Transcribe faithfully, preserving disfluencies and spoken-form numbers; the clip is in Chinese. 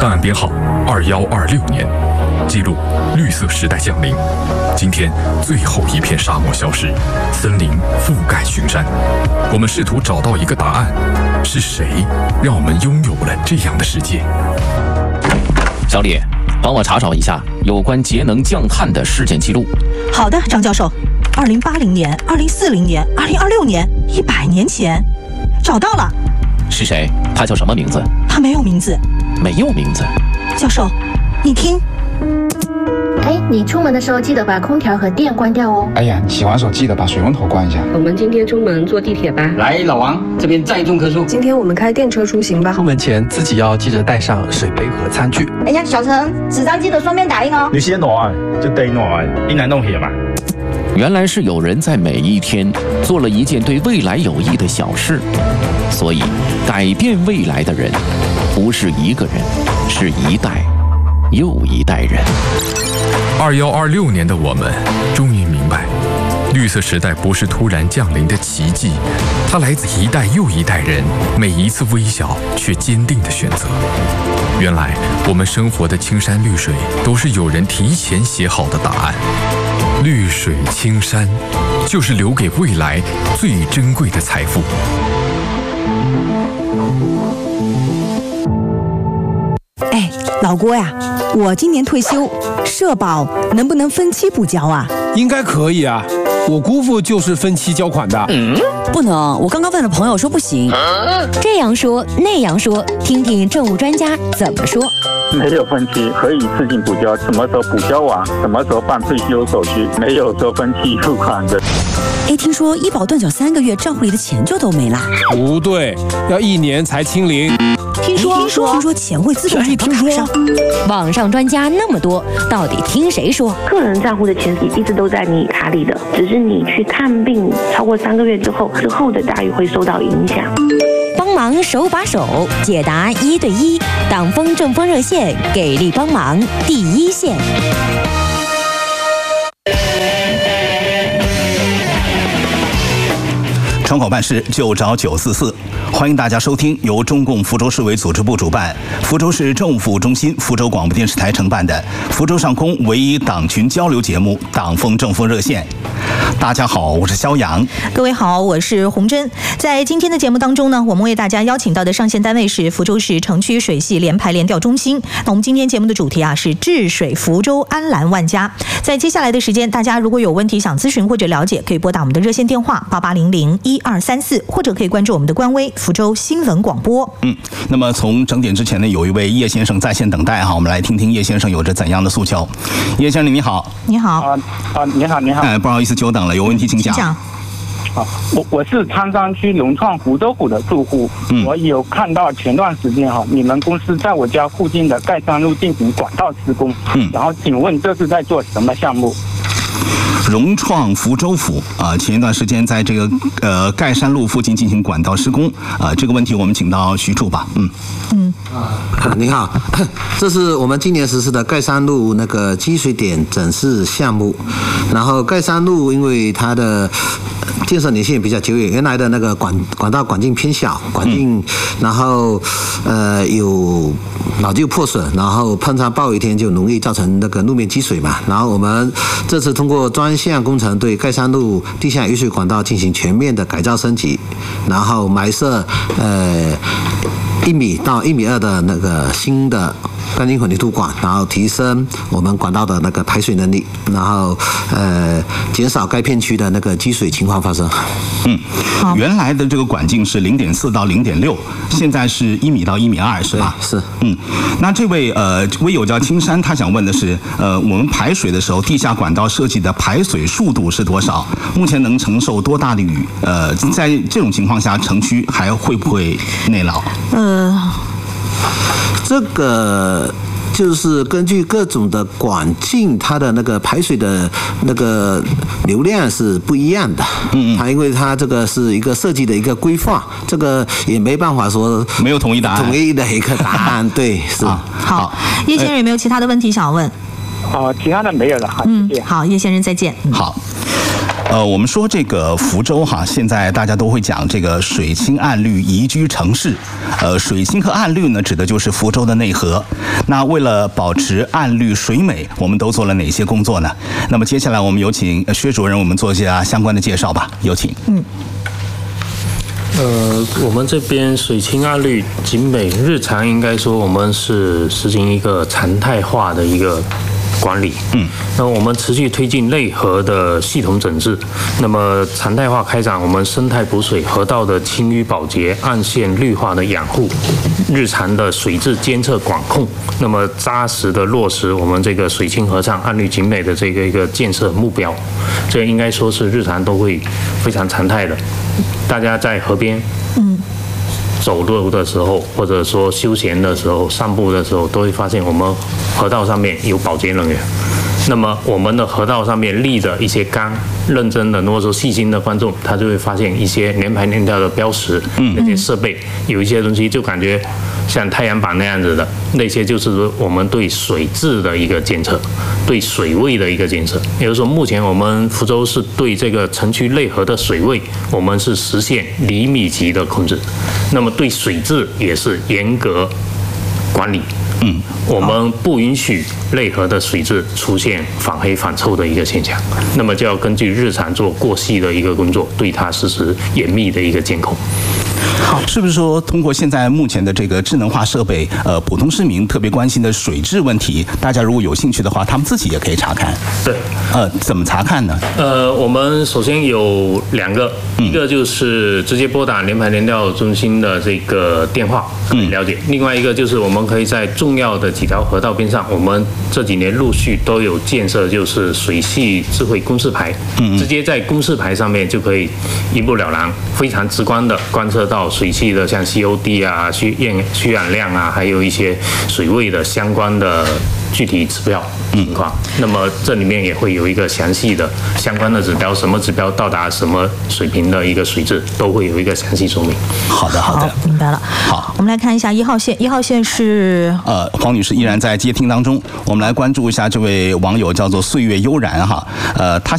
档案编号二一二六年，记录绿色时代降临。今天最后一片沙漠消失，森林覆盖群山。我们试图找到一个答案：是谁让我们拥有了这样的世界？ 小李，帮我查找一下有关节能降碳的事件记录。 好的，张教授。二零八零年、二零四零年、二零二六年，一百年前，找到了。 是谁？他叫什么名字？ 他没有名字。 没有名字。 教授，你听。 哎，你出门的时候记得把空调和电关掉哦。 哎呀，你洗完手记得把水龙头关一下。 我们今天出门坐地铁吧。 来，老王，这边载重棵树。 今天我们开电车出行吧。 出门前自己要记得带上水杯和餐具。 哎呀，小陈，纸张记得双面打印哦。 你先拿，就得拿，一难弄起嘛。 原来是有人在每一天做了一件对未来有益的小事，所以改变未来的人不是一个人，是一代又一代人。 二一二六年的我们终于明白，绿色时代不是突然降临的奇迹，它来自一代又一代人每一次微小却坚定的选择。原来我们生活的青山绿水都是有人提前写好的答案。绿水青山，就是留给未来最珍贵的财富。 哎，老郭呀，我今年退休，社保能不能分期补交啊？ 应该可以啊，我姑父就是分期交款的。 嗯，不能，我刚刚问了朋友说不行。 啊、这样说那样说，听听政务专家怎么说。 没有分期，可以自行补交，什么时候补交完，什么时候办退休手续，没有说分期付款的。 哎，听说医保断缴三个月，账户里的钱就都没了。 不对，要一年才清零。 听说听说听说钱会自动转到卡上。 网上专家那么多，到底听谁说？ 个人账户的钱一直都在你卡里的，只是你去看病超过三个月之后，之后的待遇会受到影响。 帮忙手把手解答一对一，党风政风热线给力帮忙第一线。 窗口办事就找九四四，欢迎大家收听由中共福州市委组织部主办、福州市政务服务中心、福州广播电视台承办的福州上空唯一党群交流节目《党风政风热线》。大家好，我是肖阳。 各位好，我是洪珍。在今天的节目当中呢，我们为大家邀请到的上线单位是福州市城区水系联排联调中心。那我们今天节目的主题啊是治水福州安澜万家。在接下来的时间，大家如果有问题想咨询或者了解，可以拨打我们的热线电话八八零零一二三四，或者可以关注我们的官微福州新闻广播。 嗯，那么从整点之前呢，有一位叶先生在线等待哈，我们来听听叶先生有着怎样的诉求。叶先生你好。 你好。 啊啊，你好，你好。 哎，不好意思久等了，有问题请讲。 请讲。 好，我我是苍山区融创福州谷的住户，嗯、我有看到前段时间哈，你们公司在我家附近的盖山路进行管道施工，嗯，然后请问这是在做什么项目？ 融创福州府啊、呃，前一段时间在这个呃盖山路附近进行管道施工啊、呃，这个问题我们请到徐处吧，嗯嗯啊，你好，这是我们今年实施的盖山路那个积水点整治项目，然后盖山路因为它的建设年限比较久远，原来的那个管管道管径偏小，管径、嗯、然后呃有老旧破损，然后碰上暴雨天就容易造成那个路面积水嘛，然后我们这次通过专项工程对盖山路地下雨水管道进行全面的改造升级，然后埋设呃一米到一米二的那个新的钢筋混凝土管，然后提升我们管道的那个排水能力，然后呃减少该片区的那个积水情况发生。 嗯，原来的这个管径是零点四到零点六，现在是一米到一米二，是吧？ 是。 嗯，那这位呃微友叫青山，他想问的是，呃，我们排水的时候，地下管道设计的排水速度是多少？目前能承受多大的雨？呃，在这种情况下，城区还会不会内涝？ 呃， 这个。就是根据各种的管径，它的那个排水的那个流量是不一样的。嗯，它因为它这个是一个设计的一个规划，这个也没办法说没有统一答案， 统一的一个答案。对，是。 好，好叶先生有没有其他的问题想要问？ 哦、呃，其他的没有了，好，谢谢。 嗯，好，叶先生再见。 好。 呃，我们说这个福州哈，现在大家都会讲这个水清岸绿宜居城市。呃，水清和岸绿呢，指的就是福州的内河。那为了保持岸绿水美，我们都做了哪些工作呢？那么接下来我们有请薛主任，我们做一下相关的介绍吧。有请。 嗯。 呃，我们这边水清岸绿景美，日常应该说我们是实行一个常态化的一个管理。嗯，那我们持续推进内河的系统整治，那么常态化开展我们生态补水、河道的清淤保洁、岸线绿化的养护，日常的水质监测管控，那么扎实的落实我们这个水清河畅、岸绿景美的这个一个建设目标，这应该说是日常都会非常常态的。大家在河边，嗯，走路的时候，或者说休闲的时候、散步的时候，都会发现我们河道上面有保洁人员。那么我们的河道上面立着一些杆，认真的，如果说细心的观众，他就会发现一些连排连跳的标识，那些设备，有一些东西就感觉像太阳板那样子的，那些就是我们对水质的一个监测，对水位的一个监测。也就是说，目前我们福州是对这个城区内河的水位，我们是实现厘米级的控制，那么对水质也是严格管理。嗯，我们不允许内河的水质出现反黑反臭的一个现象，那么就要根据日常做过细的一个工作，对它实施严密的一个监控。 好，是不是说通过现在目前的这个智能化设备，呃，普通市民特别关心的水质问题，大家如果有兴趣的话，他们自己也可以查看。 对， 呃，怎么查看呢？ 呃，我们首先有两个，一个就是直接拨打连排联调中心的这个电话可以了解，嗯、另外一个就是我们可以在重要的几条河道边上，我们这几年陆续都有建设，就是水系智慧公示牌，嗯、直接在公示牌上面就可以一目了然，非常直观的观测到水系的像 C O D 啊、需厌需氧量啊，还有一些水位的相关的具体指标情况。嗯、那么这里面也会有一个详细的相关的指标，什么指标到达什么水平的一个水质，都会有一个详细说明。 好的，好的， 好，明白了。 好， 我们来看一下一号线，一号线是呃，黄女士依然在接听当中，我们来关注一下这位网友叫做岁月悠然哈，呃，他